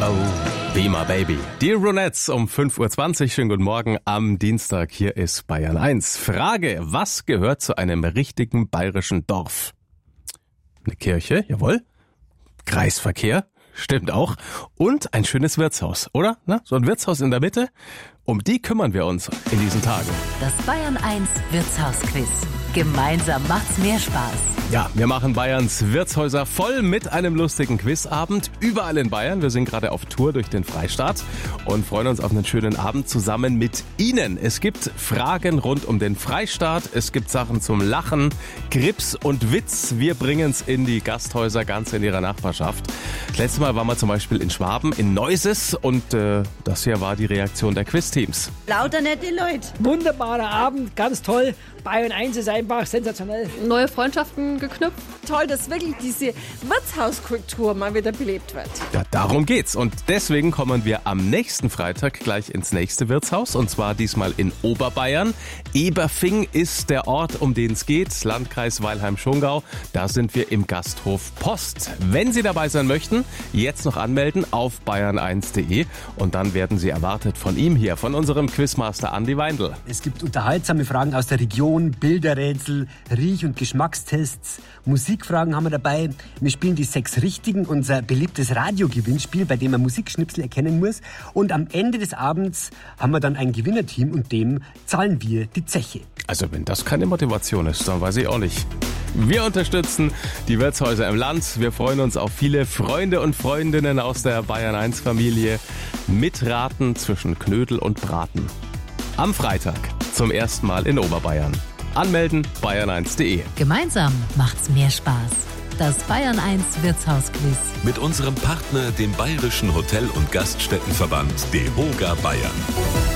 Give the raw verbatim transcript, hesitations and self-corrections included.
Be My Baby. Die Ronettes um fünf Uhr zwanzig. Schönen guten Morgen am Dienstag. Hier ist Bayern eins. Frage, was gehört zu einem richtigen bayerischen Dorf? Eine Kirche, jawohl. Kreisverkehr, stimmt auch. Und ein schönes Wirtshaus, oder? Na, so ein Wirtshaus in der Mitte. Um die kümmern wir uns in diesen Tagen. Das Bayern eins Wirtshausquiz. Gemeinsam macht's mehr Spaß. Ja, wir machen Bayerns Wirtshäuser voll mit einem lustigen Quizabend. Überall in Bayern. Wir sind gerade auf Tour durch den Freistaat und freuen uns auf einen schönen Abend zusammen mit Ihnen. Es gibt Fragen rund um den Freistaat. Es gibt Sachen zum Lachen, Grips und Witz. Wir bringen's in die Gasthäuser ganz in ihrer Nachbarschaft. Das letzte Mal waren wir zum Beispiel in Schwaben, in Neuses. Und äh, das hier war die Reaktion der Quizteams. Lauter nette Leute. Wunderbarer Abend, ganz toll. Bayern eins ist einfach sensationell. Neue Freundschaften geknüpft. Toll, dass wirklich diese Wirtshauskultur mal wieder belebt wird. Ja, darum geht's. Und deswegen kommen wir am nächsten Freitag gleich ins nächste Wirtshaus. Und zwar diesmal in Oberbayern. Eberfing ist der Ort, um den es geht. Landkreis Weilheim-Schongau. Da sind wir im Gasthof Post. Wenn Sie dabei sein möchten, jetzt noch anmelden auf bayern eins punkt de. Und dann werden Sie erwartet von ihm hier, von unserem Quizmaster Andi Weindl. Es gibt unterhaltsame Fragen aus der Region, Bilderrätsel, Riech- und Geschmackstests, Musikfragen haben wir dabei. Wir spielen die sechs Richtigen, unser beliebtes Radiogewinnspiel, bei dem man Musikschnipsel erkennen muss. Und am Ende des Abends haben wir dann ein Gewinnerteam und dem zahlen wir die Zeche. Also wenn das keine Motivation ist, dann weiß ich auch nicht. Wir unterstützen die Wirtshäuser im Land. Wir freuen uns auf viele Freunde und Freundinnen aus der Bayern eins Familie. Mitraten zwischen Knödel und Braten. Am Freitag zum ersten Mal in Oberbayern. Anmelden bayern eins punkt de. Gemeinsam macht's mehr Spaß. Das Bayern eins Wirtshausquiz. Mit unserem Partner, dem Bayerischen Hotel- und Gaststättenverband DEHOGA Bayern.